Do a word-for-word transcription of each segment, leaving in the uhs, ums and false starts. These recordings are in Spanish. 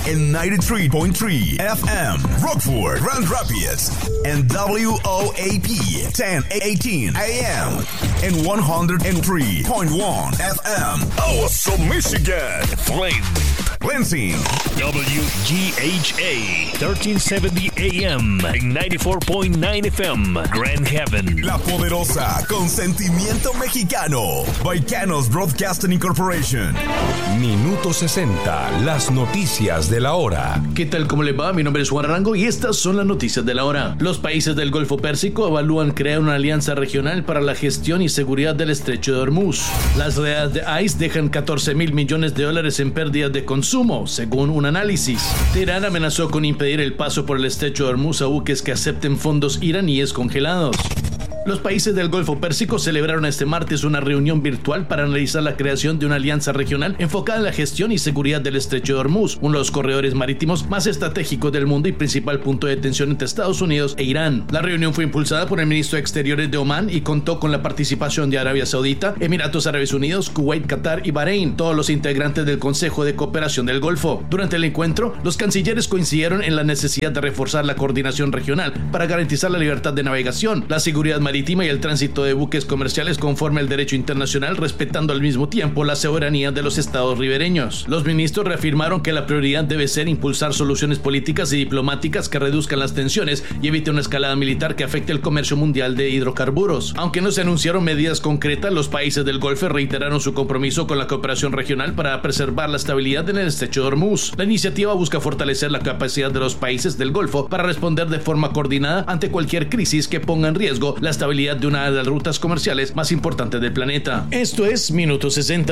en ninety-three point three F M, Rockford, Grand Rapids, and W O A P ten eighteen A M, and one oh three point one F M, Awesome, Michigan, Flint, Lansing, W G H A thirteen seventy A M, and ninety-four point nine F M, Grand Haven. La poderosa, con sentimiento mexicano, Baicanos Broadcasting Incorporation. Minuto sesenta, las noticias de la hora. ¿Qué tal? ¿Cómo le va? Mi nombre es Juan Arango y estas son las noticias de la hora. Los países del Golfo Pérsico evalúan crear una alianza regional para la gestión y seguridad del estrecho de Hormuz. Las redes de I C E dejan catorce mil millones de dólares en pérdidas de consumo, según un análisis. Teherán amenazó con impedir el paso por el estrecho de Hormuz a buques que acepten fondos iraníes congelados. Los países del Golfo Pérsico celebraron este martes una reunión virtual para analizar la creación de una alianza regional enfocada en la gestión y seguridad del estrecho de Hormuz, uno de los corredores marítimos más estratégicos del mundo y principal punto de tensión entre Estados Unidos e Irán. La reunión fue impulsada por el ministro de Exteriores de Omán y contó con la participación de Arabia Saudita, Emiratos Árabes Unidos, Kuwait, Qatar y Bahrein, todos los integrantes del Consejo de Cooperación del Golfo. Durante el encuentro, los cancilleres coincidieron en la necesidad de reforzar la coordinación regional para garantizar la libertad de navegación, la seguridad marítima y el tránsito de buques comerciales conforme al derecho internacional, respetando al mismo tiempo la soberanía de los estados ribereños. Los ministros reafirmaron que la prioridad debe ser impulsar soluciones políticas y diplomáticas que reduzcan las tensiones y eviten una escalada militar que afecte el comercio mundial de hidrocarburos. Aunque no se anunciaron medidas concretas, los países del Golfo reiteraron su compromiso con la cooperación regional para preservar la estabilidad en el estrecho de Hormuz. La iniciativa busca fortalecer la capacidad de los países del Golfo para responder de forma coordinada ante cualquier crisis que ponga en riesgo la estabilidad de una de las rutas comerciales más importantes del planeta. Esto es Minuto sesenta.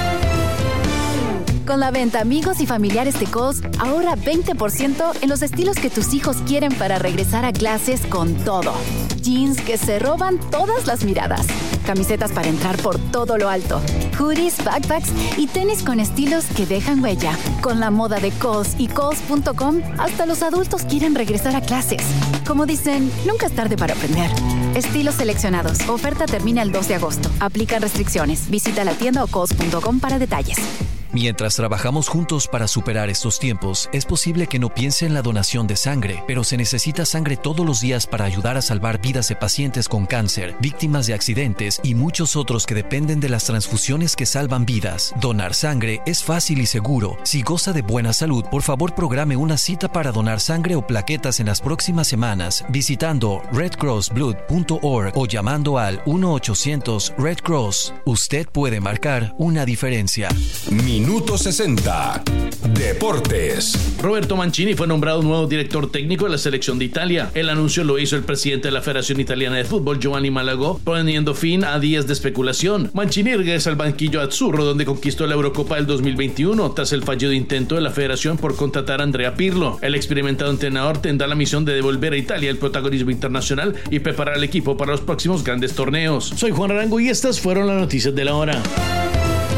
Con la venta Amigos y Familiares de Kohl's, ahorra veinte por ciento en los estilos que tus hijos quieren para regresar a clases con todo. Jeans que se roban todas las miradas. Camisetas para entrar por todo lo alto. Hoodies, backpacks y tenis con estilos que dejan huella. Con la moda de Kohl's y Kohl's punto com, hasta los adultos quieren regresar a clases. Como dicen, nunca es tarde para aprender. Estilos seleccionados. Oferta termina el dos de agosto. Aplican restricciones. Visita la tienda o Kohl's punto com para detalles. Mientras trabajamos juntos para superar estos tiempos, es posible que no piense en la donación de sangre, pero se necesita sangre todos los días para ayudar a salvar vidas de pacientes con cáncer, víctimas de accidentes y muchos otros que dependen de las transfusiones que salvan vidas. Donar sangre es fácil y seguro. Si goza de buena salud, por favor programe una cita para donar sangre o plaquetas en las próximas semanas visitando red cross blood punto org o llamando al uno ochocientos red cross. Usted puede marcar una diferencia. Minuto sesenta, Deportes. Roberto Mancini fue nombrado nuevo director técnico de la selección de Italia. El anuncio lo hizo el presidente de la Federación Italiana de Fútbol, Giovanni Malagò, poniendo fin a días de especulación. Mancini regresa al banquillo azzurro, donde conquistó la Eurocopa del dos mil veintiuno, tras el fallido intento de la Federación por contratar a Andrea Pirlo. El experimentado entrenador tendrá la misión de devolver a Italia el protagonismo internacional y preparar al equipo para los próximos grandes torneos. Soy Juan Arango y estas fueron las noticias de la hora.